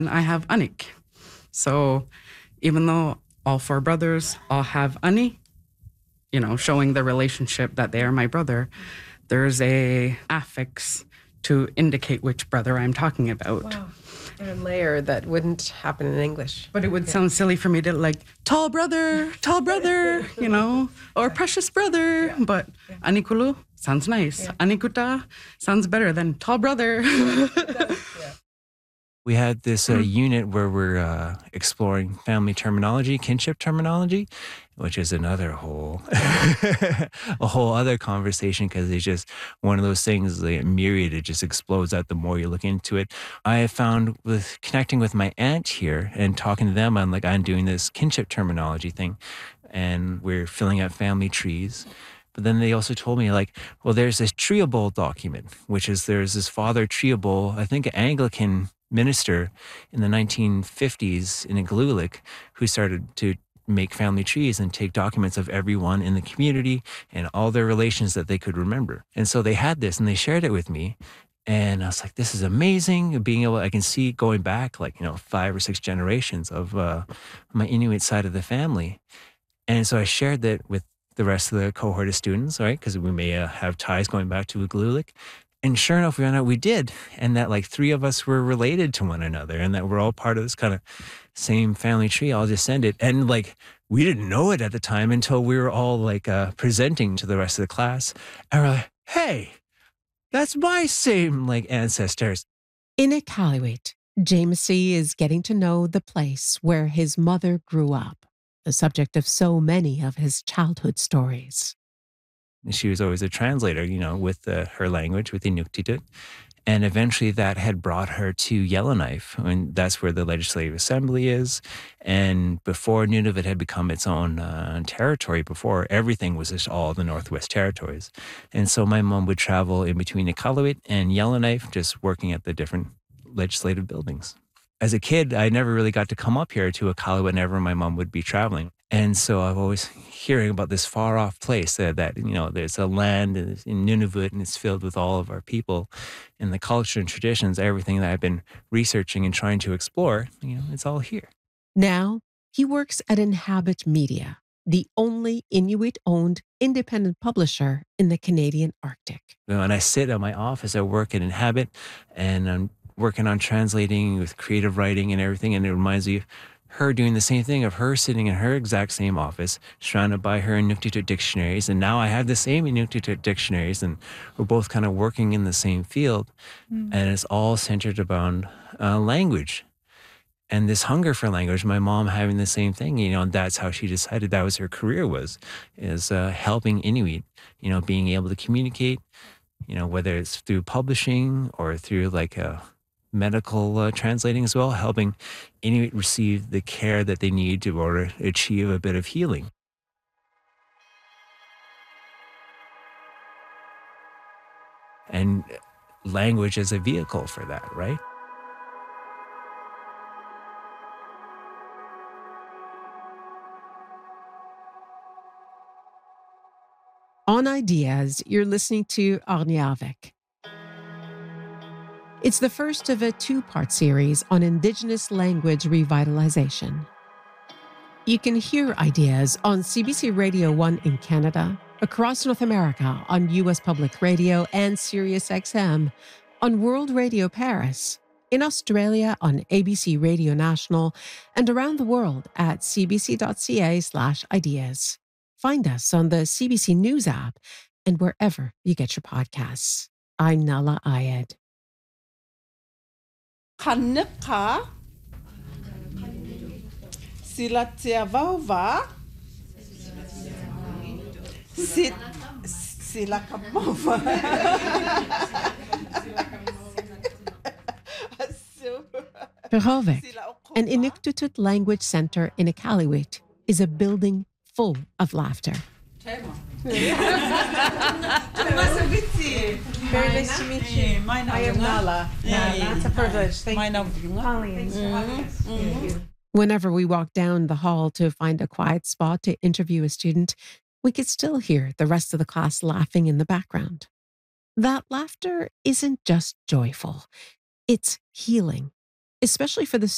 And I have Anik. So even though all four brothers all have Ani, showing the relationship that they are my brother, there's a affix to indicate which brother I'm talking about. Wow. A layer that wouldn't happen in English. But it would sound silly for me to tall brother, or precious brother. Yeah. But Anikulu sounds nice. Yeah. Anikuta sounds better than tall brother. We had this unit where we're exploring family terminology, kinship terminology, which is another whole, a whole other conversation, because it's just one of those things, like myriad, it just explodes out the more you look into it. I have found with connecting with my aunt here and talking to them, I'm doing this kinship terminology thing, and we're filling out family trees. But then they also told me, there's this Treable document, which is there's this Father Treable, I think Anglican minister in the 1950s in Igloolik, who started to make family trees and take documents of everyone in the community and all their relations that they could remember. And so they had this and they shared it with me. And I was like, this is amazing. Being able, I can see going back 5 or 6 generations of my Inuit side of the family. And so I shared that with the rest of the cohort of students, right? Because we may have ties going back to Igloolik. And sure enough, we found out we did. And that 3 of us were related to one another and that we're all part of this kind of same family tree, all descended. And we didn't know it at the time until we were all presenting to the rest of the class. And we're like, hey, that's my same ancestors. In Iqaluit, Jamesy is getting to know the place where his mother grew up, the subject of so many of his childhood stories. She was always a translator, with her language, with Inuktitut. And eventually that had brought her to Yellowknife, and that's where the Legislative Assembly is. And before Nunavut had become its own territory, before everything was just all the Northwest Territories. And so my mom would travel in between Iqaluit and Yellowknife, just working at the different legislative buildings. As a kid, I never really got to come up here to Iqaluit whenever my mom would be traveling. And so I've always hearing about this far off place that there's a land in Nunavut and it's filled with all of our people and the culture and traditions, everything that I've been researching and trying to explore, it's all here. Now he works at Inhabit Media, the only Inuit-owned independent publisher in the Canadian Arctic. When I sit at my office, I work at Inhabit and I'm working on translating with creative writing and everything. And it reminds me of her doing the same thing, of her sitting in her exact same office, surrounded by her Inuktitut dictionaries. And now I have the same Inuktitut dictionaries and we're both kind of working in the same field. And it's all centered around language and this hunger for language. My mom having the same thing, and that's how she decided that was her career is helping Inuit, being able to communicate, whether it's through publishing or through medical translating as well, helping Inuit receive the care that they need to order to achieve a bit of healing. And language as a vehicle for that, right? On Ideas, you're listening to Orniavik. It's the first of a 2-part series on Indigenous language revitalization. You can hear Ideas on CBC Radio 1 in Canada, across North America on US Public Radio and SiriusXM, on World Radio Paris, in Australia on ABC Radio National, and around the world at cbc.ca/ideas. Find us on the CBC News app and wherever you get your podcasts. I'm Nala Ayed. Kanipka Silatiavova Silakamova. Perovik, an Inuktitut language center in Iqaluit, is a building full of laughter. Very nice to meet you. I am Nala. It's a privilege. Thank you. Whenever we walk down the hall to find a quiet spot to interview a student, we could still hear the rest of the class laughing in the background. That laughter isn't just joyful. It's healing, especially for the